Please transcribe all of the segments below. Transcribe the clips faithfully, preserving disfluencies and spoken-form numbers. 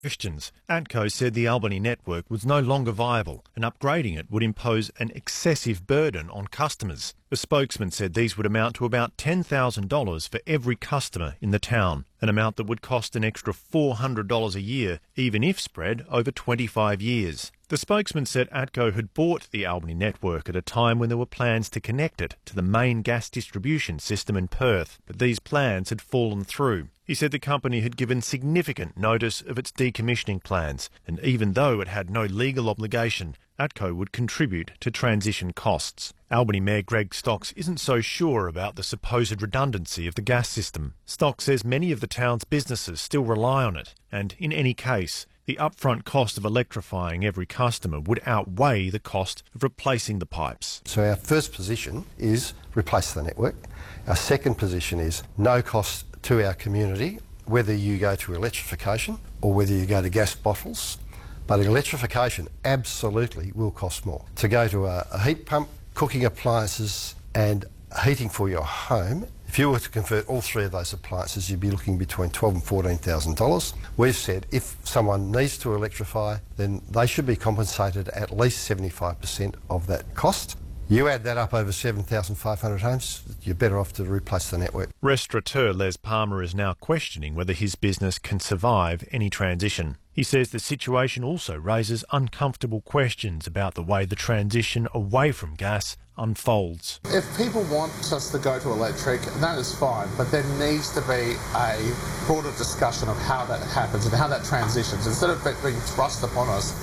Questions. ATCO said the Albany network was no longer viable and upgrading it would impose an excessive burden on customers. The spokesman said these would amount to about ten thousand dollars for every customer in the town, an amount that would cost an extra four hundred dollars a year, even if spread over twenty-five years. The spokesman said ATCO had bought the Albany network at a time when there were plans to connect it to the main gas distribution system in Perth, but these plans had fallen through. He said the company had given significant notice of its decommissioning plans, and even though it had no legal obligation, ATCO would contribute to transition costs. Albany Mayor Greg Stocks isn't so sure about the supposed redundancy of the gas system. Stocks says many of the town's businesses still rely on it, and in any case, the upfront cost of electrifying every customer would outweigh the cost of replacing the pipes. So our first position is replace the network. Our second position is no cost to our community, whether you go to electrification or whether you go to gas bottles. But electrification absolutely will cost more. To go to a, a heat pump, cooking appliances and heating for your home, if you were to convert all three of those appliances, you'd be looking between twelve thousand dollars and fourteen thousand dollars. We've said if someone needs to electrify, then they should be compensated at least seventy-five percent of that cost. You add that up over seven thousand five hundred homes, you're better off to replace the network. Restaurateur Les Palmer is now questioning whether his business can survive any transition. He says the situation also raises uncomfortable questions about the way the transition away from gas unfolds. If people want us to go to electric, that is fine, but there needs to be a broader discussion of how that happens and how that transitions, instead of it being thrust upon us.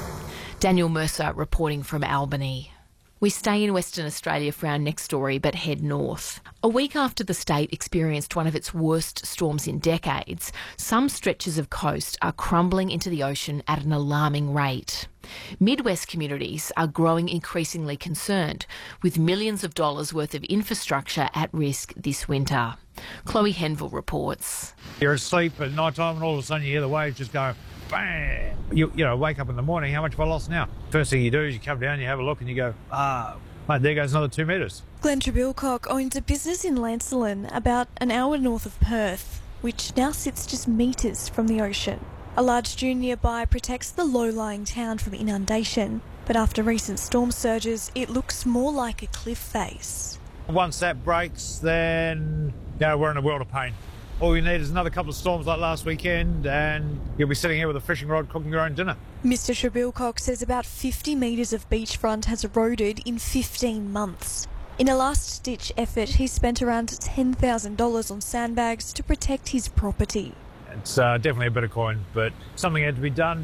Daniel Mercer reporting from Albany. We stay in Western Australia for our next story, but head north. A week after the state experienced one of its worst storms in decades, some stretches of coast are crumbling into the ocean at an alarming rate. Midwest communities are growing increasingly concerned, with millions of dollars worth of infrastructure at risk this winter. Chloe Henville reports. You're asleep at night time and all of a sudden you hear the waves just go bang. You, you know, wake up in the morning, how much have I lost now? First thing you do is you come down, you have a look and you go, ah, mate, there goes another two metres. Glenn Trebilcock owns a business in Lancelin, about an hour north of Perth, which now sits just metres from the ocean. A large dune nearby protects the low-lying town from inundation, but after recent storm surges, it looks more like a cliff face. Once that breaks, then you know, we're in a world of pain. All you need is another couple of storms like last weekend and you'll be sitting here with a fishing rod cooking your own dinner. Mister Trebilcock says about fifty metres of beachfront has eroded in fifteen months. In a last-ditch effort, he spent around ten thousand dollars on sandbags to protect his property. It's uh, definitely a bit of coin, but something had to be done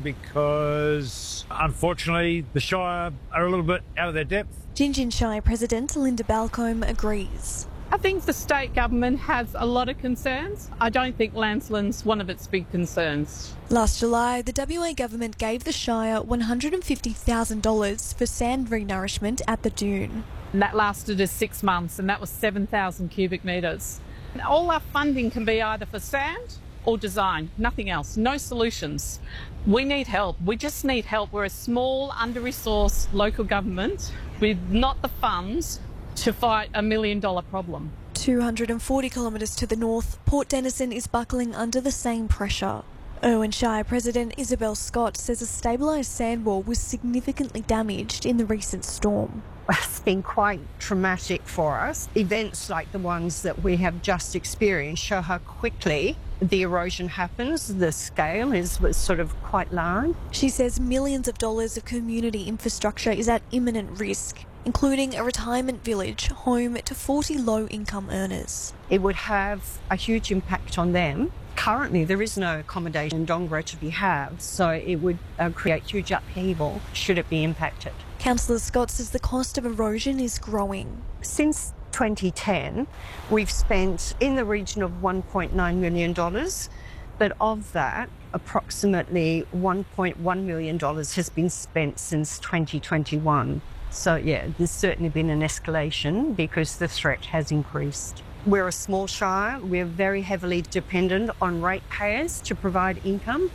because, unfortunately, the Shire are a little bit out of their depth. Gingin Shire President Linda Balcombe agrees. I think the state government has a lot of concerns. I don't think Lancelin's one of its big concerns. Last July, the W A government gave the Shire one hundred fifty thousand dollars for sand renourishment at the dune. And that lasted us six months, and that was seven thousand cubic metres. All our funding can be either for sand or design, nothing else, no solutions. We need help. We just need help. We're a small, under-resourced local government with not the funds to fight a million dollar problem. two hundred forty kilometres to the north, Port Denison is buckling under the same pressure. Irwin Shire President Isabel Scott says a stabilised sandwall was significantly damaged in the recent storm. It's been quite traumatic for us. Events like the ones that we have just experienced show how quickly the erosion happens. The scale is sort of quite large. She says millions of dollars of community infrastructure is at imminent risk, including a retirement village home to forty low-income earners. It would have a huge impact on them. Currently, there is no accommodation in Dongara to be had, so it would uh, create huge upheaval should it be impacted. Councillor Scott says the cost of erosion is growing. Since twenty ten, we've spent in the region of one point nine million dollars, but of that, approximately one point one million dollars has been spent since twenty twenty-one. So yeah, there's certainly been an escalation because the threat has increased. We're a small shire. We're very heavily dependent on ratepayers to provide income,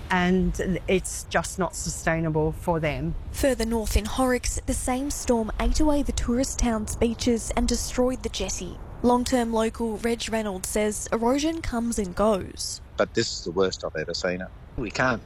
and it's just not sustainable for them. Further north in Horrocks, the same storm ate away the tourist town's beaches and destroyed the jetty. Long-term local Reg Reynolds says erosion comes and goes. But this is the worst I've ever seen it. We can't